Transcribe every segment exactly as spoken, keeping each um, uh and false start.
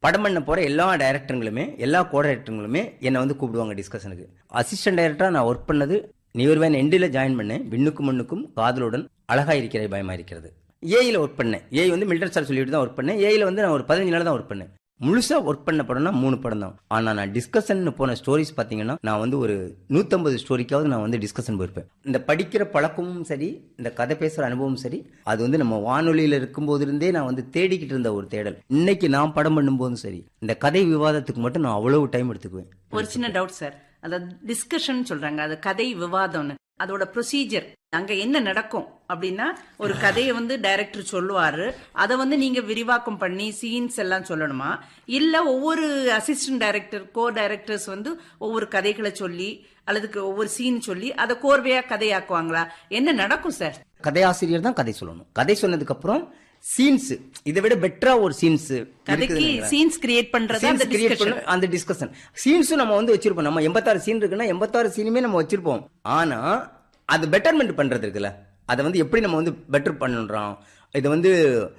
படம் பண்ண போற எல்லா டைரக்டருங்களுமே எல்லா கோ டைரக்டருங்களுமே என்னை வந்து கூப்பிடுவாங்க டிஸ்கஷனுக்கு. அசிஸ்டன்ட் டைரக்டரா நான் ஒர்க் பண்ணது நியூர்வேன் எண்டில் ஜாயின் பண்ணேன். விண்ணுக்கும் மண்ணுக்கும் காதலுடன் அழகா இருக்கிற பயமா இருக்கிறது. ஏஐல ஒர்க் பண்ணேன். ஏஐ வந்து மில்டன் சார் சொல்லிட்டு தான் ஒர்க் பண்ணேன். ஏஐல வந்து நான் ஒரு பதினஞ்சு நாள் தான் ஒர்க் பண்ணேன். முழுசா ஒர்க் பண்ண படம்னா மூணு படம் தான். ஆனா நான் டிஸ்கஷன் போன ஸ்டோரிஸ் பாத்தீங்கன்னா நான் வந்து ஒரு நூத்தம்பது ஸ்டோரிக்காவது நான் வந்து டிஸ்கஷன் போயிருப்பேன். இந்த படிக்கிற பழக்கமும் சரி, இந்த கதை பேசுற அனுபவமும் சரி, அது வந்து நம்ம வானொலியில இருக்கும்போது இருந்தே நான் வந்து தேடிக்கிட்டு இருந்த ஒரு தேடல். இன்னைக்கு நான் படம் பண்ணும் போதும் சரி, இந்த கதை விவாதத்துக்கு மட்டும் நான் அவ்வளவு டைம் எடுத்துக்குவேன். ஒரு சின்ன டவுட் சார், அதாவது டிஸ்கஷன் சொல்றாங்க, அது கதை விவாதம்னு, அதோட ப்ரொசீஜர் அங்க என்ன நடக்கும் அப்படின்னா, ஒரு கதையை வந்து டைரக்டர் சொல்லுவாரு, அதை வந்து நீங்க விரிவாக்கம் பண்ணி சீன்ஸ் எல்லாம் சொல்லணுமா, இல்ல ஒவ்வொரு அசிஸ்டன்ட் டைரக்டர் கோ டைரக்டர்ஸ் வந்து ஒவ்வொரு கதைகளை சொல்லி அல்லது ஒவ்வொரு சீன் சொல்லி அதை கோர்வையா கதையாக்குவாங்களா, என்ன நடக்கும் சார்? கதையாசிரியர் தான் கதை சொல்லணும். கதை சொன்னதுக்கு அப்புறம் சீன்ஸ் இதை விட பெட்டரா ஒரு சீன்ஸ் கதைக்கு சீன்ஸ் கிரியேட் பண்றது அந்த டிஸ்கஷன். அந்த டிஸ்கஷன் சீன்ஸும் நம்ம வந்து வச்சிருப்போம். நம்ம எண்பத்தாறு சீன் இருக்குன்னா எண்பத்தாறு சீனுமே நம்ம வச்சிருப்போம். ஆனா அது பெட்டர்மெண்ட் பண்றது இருக்குல்ல, அதை வந்து எப்படி நம்ம வந்து பெட்டர் பண்ணுறோம். இதை வந்து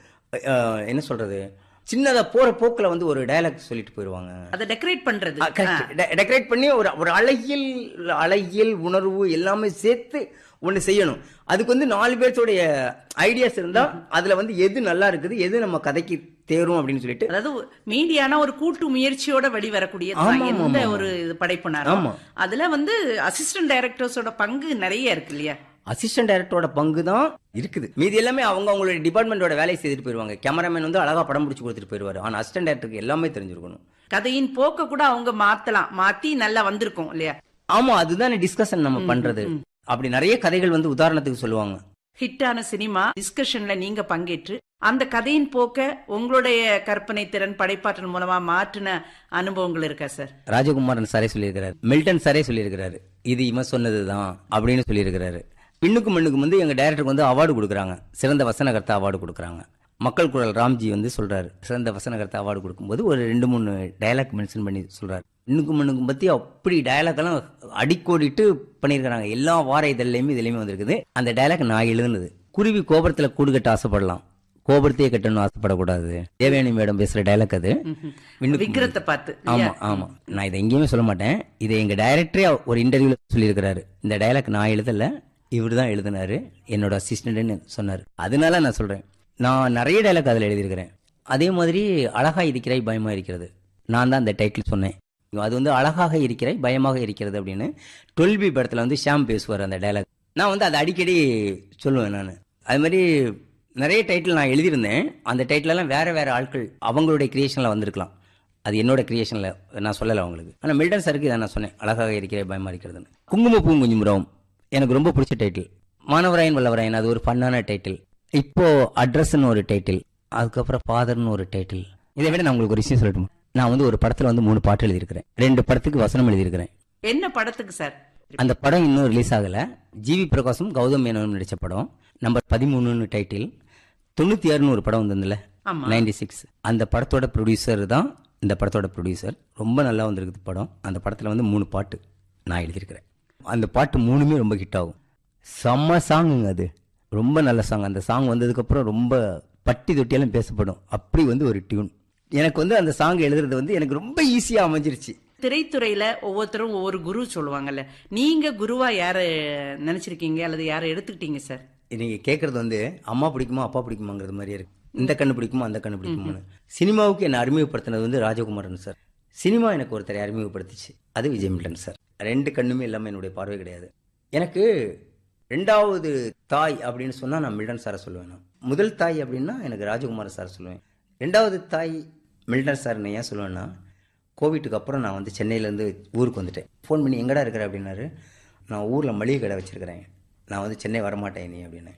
என்ன சொல்றது, சின்னதா போற போக்குல வந்து ஒரு டயலாக் சொல்லிட்டு போயிருவாங்க. அதை டெக்கரேட் பண்றது, டெக்கரேட் பண்ணி ஒரு ஒரு அழகியல் அழகியல் உணர்வு எல்லாமே சேர்த்து ஒண்ணு செய்யணும். அதுக்கு வந்து நாலு பேர்த்தோடைய ஐடியாஸ் இருந்தா அதுல வந்து எது நல்லா இருக்குது, எது நம்ம கதைக்கு தேரும் அப்படின்னு சொல்லிட்டு, அதாவது மீடியானா ஒரு கூட்டு முயற்சியோட வெளிவரக்கூடிய எந்த ஒரு படைப்புனாலும் அதுல வந்து அசிஸ்டன்ட் டைரக்டர்ஸோட பங்கு நிறைய இருக்கு இல்லையா? அசிஸ்டன்ட் டைரக்டரோட பங்கு தான் இருக்குது. மீதி எல்லாமே அவங்க அவங்களுடைய டிபார்ட்மெண்டோட வேலையை செய்துட்டு போயிருவாங்க. கேமராமேன் வந்து அழகா படம் பிடிச்சி கொடுத்துட்டு போயிருவாரு. ஆனா அசிஸ்டன்ட் டைரக்டருக்கு எல்லாமே தெரிஞ்சிருக்கணும். கதையின் போக்க கூட அவங்க மாத்தலாம், மாத்தி நல்லா வந்திருக்கும் இல்லையா? ஆமா, அதுதான் டிஸ்கஷன் நம்ம பண்றது. அப்படி நிறைய கதைகள் வந்து உதாரணத்துக்கு சொல்லுவாங்க. ஹிட்டான சினிமா டிஸ்கஷன்ல நீங்க பங்கேற்று அந்த கதையின் போக்க உங்களுடைய கற்பனை திறன் படைப்பாற்றல் மூலமா மாற்றின அனுபவங்கள் இருக்கா சார்? ராஜகுமாரன் சாரே சொல்லியிருக்கிறாரு, மில்டன் சாரே சொல்லியிருக்கிறாரு, இது இவன் சொன்னதுதான் அப்படின்னு சொல்லியிருக்கிறாரு. பின்னுக்கும் மண்ணுக்கும் வந்து எங்க டைரக்டருக்கு வந்து அவார்டு கொடுக்குறாங்க, சிறந்த வசனகர்த்தா அவார்டு கொடுக்குறாங்க. மக்கள் குரல் ராம்ஜி வந்து சொல்றாரு, சிறந்த வசனகர்த்தா அவார்டு கொடுக்கும்போது ஒரு ரெண்டு மூணு டயலாக் மென்ஷன் பண்ணி சொல்றாரு. இன்னுக்கும் மண்ணுக்கும் பத்தி அப்படி டயலாக் எல்லாம் அடிக்கோடிட்டு பண்ணியிருக்கிறாங்க. எல்லா வார இதழ்லையுமே இதுலையுமே வந்திருக்குது. அந்த டயலாக் நான் எழுதுனது. குருவி கோபுரத்துல கூடு கட்ட ஆசைப்படலாம், கோபுரத்தையே கட்டணும் ஆசைப்படக்கூடாது. தேவயானி மேடம் பேசுற டயலாக் அது. விக்கிரத்தை பார்த்து. ஆமா ஆமா, நான் இதை எங்கேயுமே சொல்ல மாட்டேன். இதை எங்க டைரக்டரே ஒரு இன்டர்வியூல சொல்லியிருக்கிறாரு. இந்த டயலாக் நான் எழுதல, இவர் தான் எழுதினாரு, என்னோட அசிஸ்டன்ட்னு சொன்னாரு. அதனால நான் சொல்றேன், நான் நிறைய டயலாக் அதில் எழுதியிருக்கிறேன். அதே மாதிரி அழகா இருக்கிறாய் பயமா இருக்கிறது, நான் தான் அந்த டைட்டில் சொன்னேன். அது வந்து அழகாக இருக்கிறாய் பயமாக இருக்கிறது அப்படின்னு டுவெல் பி படத்துல வந்து ஷாம் பேசுவார் அந்த டயலாக். நான் வந்து அதை அடிக்கடி சொல்லுவேன். நான் அது மாதிரி நிறைய டைட்டில் நான் எழுதியிருந்தேன். அந்த டைட்டில் எல்லாம் வேற வேற ஆட்கள் அவங்களுடைய கிரியேஷன்ல வந்திருக்கலாம், அது என்னோட கிரியேஷன்ல நான் சொல்லலை அவங்களுக்கு. ஆனா மில்டன் சாருக்கு இதை நான் சொன்னேன், அழகாக இருக்கிறாய் பயமா இருக்கிறதுன்னு. குங்குமப்பூவும் குஞ்சுமுறவும் எனக்கு ரொம்ப பிடிச்ச டைட்டில். மாணவராயன் வல்லவராயன் அது ஒரு ஃபன்னான டைட்டில். இப்போ அட்ரஸ்ன்னு ஒரு டைட்டில், அதுக்கப்புறம் ஃபாதர்னு ஒரு டைட்டில். இதை விட நான் உங்களுக்கு ஒரு விஷயம் சொல்லட்டுமா, நான் வந்து ஒரு படத்துல வந்து மூணு பாட்டு எழுதியிருக்கிறேன், ரெண்டு படத்துக்கு வசனம் எழுதியிருக்கிறேன். என்ன படத்துக்கு சார்? அந்த படம் இன்னும் ரிலீஸ் ஆகல. ஜிவி பிரகாசும் கௌதம் மேனனும் நடிச்ச படம். Number பதிமூணுன்னு title. தொண்ணூத்தி ஆறுன்னு ஒரு படம் வந்திருந்துல, நைன்டி சிக்ஸ் அந்த படத்தோட ப்ரொடியூசர் தான் இந்த படத்தோட ப்ரொடியூசர். ரொம்ப நல்லா வந்திருக்குது படம். அந்த படத்துல வந்து மூணு பாட்டு நான் எழுதியிருக்கிறேன். அந்த பாட்டு மூணுமே ரொம்ப ஹிட் ஆகும். செம்ம சாங்குங்க, அது ரொம்ப நல்ல சாங். அந்த சாங் வந்ததுக்கு அப்புறம் ரொம்ப பட்டி தொட்டியெல்லாம் பேசப்படும். அப்படி வந்து ஒரு டியூன். எனக்கு வந்து அந்த சாங் எழுதுறது வந்து எனக்கு ரொம்ப ஈஸியா அமைஞ்சிருச்சு. திரைத்துறையில ஒவ்வொருத்தரும் ஒவ்வொரு குரு சொல்லுவாங்கல்ல, நீங்க குருவா யார நினைச்சிருக்கீங்க அல்லது யார எடுத்துக்கிட்டீங்க சார்? நீங்க கேக்குறது வந்து அம்மா பிடிக்குமா அப்பா பிடிக்குமாங்கிறது மாதிரி இருக்கு. இந்த கண்ணு பிடிக்குமா அந்த கண்ணு பிடிக்குமான்னு. சினிமாவுக்கு என்ன அறிமுகப்படுத்தினது வந்து ராஜகுமாரன் சார். சினிமா எனக்கு ஒருத்தரை அறிமுகப்படுத்திச்சு, அது விஜய் மில்டன் சார். ரெண்டு கண்ணுமே இல்லாம என்னுடைய பார்வை கிடையாது. எனக்கு ரெண்டாவது தாய் அப்படின்னு சொன்னா நான் மில்டன் சாரை சொல்லுவேன். நான் முதல் தாய் அப்படின்னா எனக்கு ராஜகுமாரன் சார் சொல்லுவேன். ரெண்டாவது தாய் மில்டன் சார் ஏன் சொல்லுவேன்னா, கோவிட்டுக்கு அப்புறம் நான் வந்து சென்னையிலேருந்து ஊருக்கு வந்துட்டேன். ஃபோன் பண்ணி எங்கடா இருக்கிற அப்படின்னாரு. நான் ஊரில் மளிகை கடை வச்சிருக்கிறேன், நான் வந்து சென்னை வரமாட்டேன் நீ அப்படின்னு.